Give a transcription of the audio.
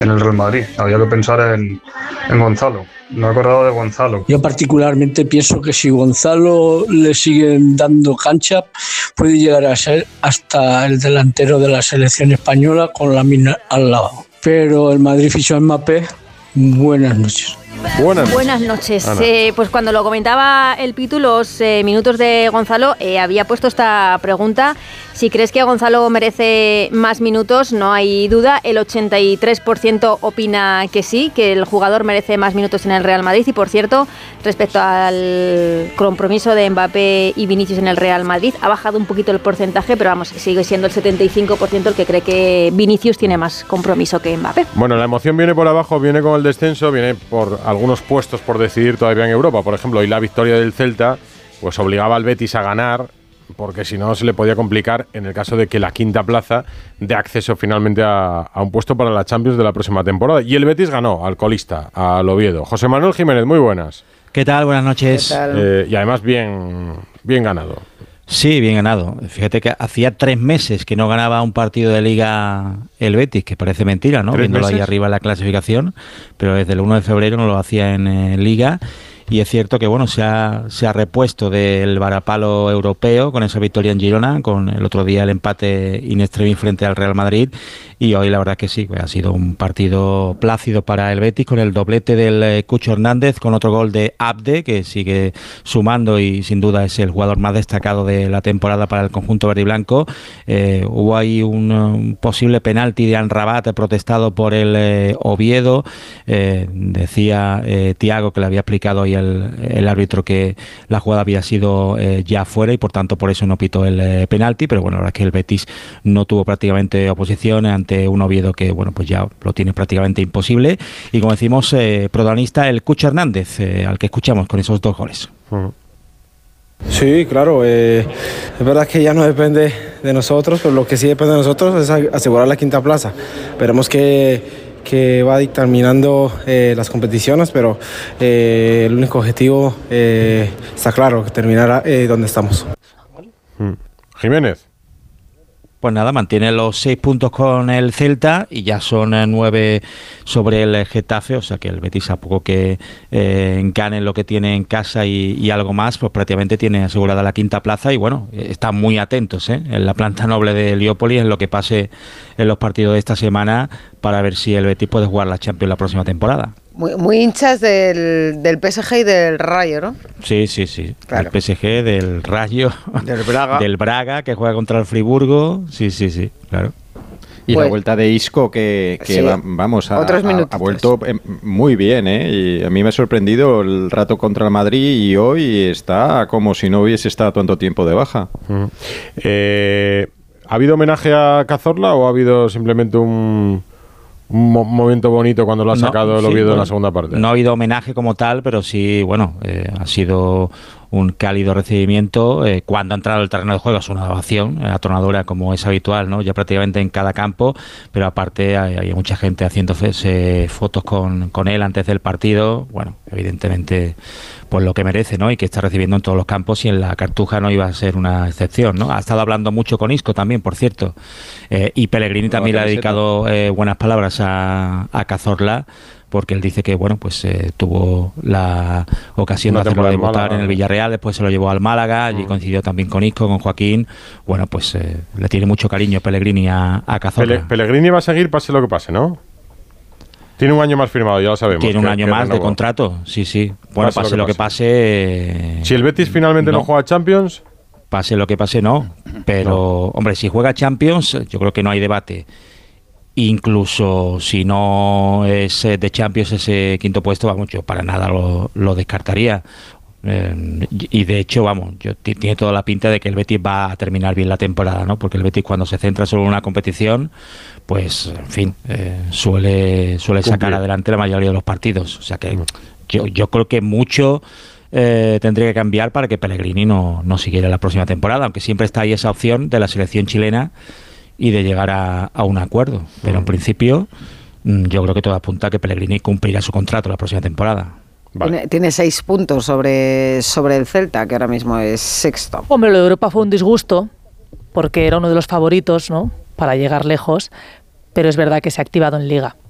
en el Real Madrid. Había que pensar en Gonzalo. No he acordado de Gonzalo. Yo particularmente pienso que si Gonzalo le siguen dando cancha, puede llegar a ser hasta el delantero de la selección española con Lamine al lado. Pero el Madrid fichó a Mbappé. Buenas noches. Buenas noches. Pues cuando lo comentaba el Pitu, los minutos de Gonzalo, había puesto esta pregunta. Si crees que Gonzalo merece más minutos, no hay duda. El 83% opina que sí, que el jugador merece más minutos en el Real Madrid. Y por cierto, respecto al compromiso de Mbappé y Vinicius en el Real Madrid, ha bajado un poquito el porcentaje, pero vamos, sigue siendo el 75% el que cree que Vinicius tiene más compromiso que Mbappé. Bueno, la emoción viene por abajo, viene con el descenso, viene por algunos puestos por decidir todavía en Europa. Por ejemplo, hoy la victoria del Celta pues obligaba al Betis a ganar, porque si no se le podía complicar en el caso de que la quinta plaza dé acceso finalmente a un puesto para la Champions de la próxima temporada. Y el Betis ganó al colista, al Oviedo. José Manuel Jiménez, muy buenas. ¿Qué tal? Buenas noches. Y además bien ganado. Sí, bien ganado. Fíjate que hacía 3 meses que no ganaba un partido de Liga el Betis, que parece mentira, ¿no? Viéndolo ahí arriba en la clasificación, pero desde el 1 de febrero no lo hacía en Liga. Y es cierto que bueno, se ha repuesto del varapalo europeo con esa victoria en Girona, con el otro día el empate in extremis frente al Real Madrid, y hoy la verdad que sí, ha sido un partido plácido para el Betis, con el doblete del Cucho Hernández, con otro gol de Abde, que sigue sumando y sin duda es el jugador más destacado de la temporada para el conjunto verde y blanco. Hubo ahí un posible penalti de Amrabat protestado por el Oviedo. Decía Thiago que le había explicado ahí el árbitro que la jugada había sido ya fuera y por tanto por eso no pitó el penalti, pero bueno, la verdad es que el Betis no tuvo prácticamente oposición ante un Oviedo que bueno, pues ya lo tiene prácticamente imposible, y como decimos, protagonista el Cucho Hernández, al que escuchamos con esos 2 goles. Sí, claro, es verdad que ya no depende de nosotros, pero lo que sí depende de nosotros es asegurar la quinta plaza. Esperemos que va dictaminando las competiciones, pero el único objetivo está claro, terminar donde estamos. Jiménez. Pues nada, mantiene los 6 puntos con el Celta y ya son 9 sobre el Getafe, o sea que el Betis, a poco que gane lo que tiene en casa y algo más, pues prácticamente tiene asegurada la quinta plaza. Y bueno, están muy atentos en la planta noble de Heliópolis en lo que pase en los partidos de esta semana, para ver si el Betis puede jugar la Champions la próxima temporada. Muy hinchas del PSG y del Rayo, ¿no? Sí. Claro. El PSG, del Rayo, del Braga, que juega contra el Friburgo. Sí, claro. Y pues, la vuelta de Isco, que sí, ha vuelto muy bien, y a mí me ha sorprendido el rato contra el Madrid, y hoy está como si no hubiese estado tanto tiempo de baja. ¿Ha habido homenaje a Cazorla o ha habido simplemente un momento bonito cuando lo ha sacado el Oviedo en la segunda parte? No ha habido homenaje como tal, pero sí, bueno, ha sido un cálido recibimiento. Cuando ha entrado al terreno de juego es una ovación atronadora, como es habitual, ¿no? Ya prácticamente en cada campo, pero aparte hay mucha gente haciendo fotos con él antes del partido. Bueno, evidentemente pues lo que merece, ¿no? Y que está recibiendo en todos los campos, y en la Cartuja no iba a ser una excepción, ¿no? Ha estado hablando mucho con Isco también, por cierto, y Pellegrini también le ha dedicado buenas palabras a Cazorla, porque él dice que bueno, pues tuvo la ocasión de hacerlo debutar en el Villarreal, después se lo llevó al Málaga, allí coincidió también con Isco, con Joaquín. Bueno, pues le tiene mucho cariño Pellegrini a Cazorla. Pellegrini va a seguir pase lo que pase, ¿no? Tiene un año más firmado, ya lo sabemos. Tiene un año más de contrato, sí. Bueno, pase lo que pase. Si el Betis finalmente no juega Champions, pase lo que pase, no. Pero, hombre, si juega Champions, yo creo que no hay debate. Incluso si no es de Champions ese quinto puesto, vamos, yo para nada lo descartaría. Y de hecho, vamos, tiene toda la pinta de que el Betis va a terminar bien la temporada, ¿no? Porque el Betis, cuando se centra solo en una competición, pues, en fin, suele sacar adelante la mayoría de los partidos. O sea que yo creo que mucho tendría que cambiar para que Pellegrini no siguiera la próxima temporada, aunque siempre está ahí esa opción de la selección chilena y de llegar a un acuerdo. Pero en principio, yo creo que todo apunta a que Pellegrini cumplirá su contrato la próxima temporada. Vale. Tiene 6 puntos sobre el Celta, que ahora mismo es sexto. Hombre, lo de Europa fue un disgusto, porque era uno de los favoritos, ¿no?, para llegar lejos, pero es verdad que se ha activado en Liga.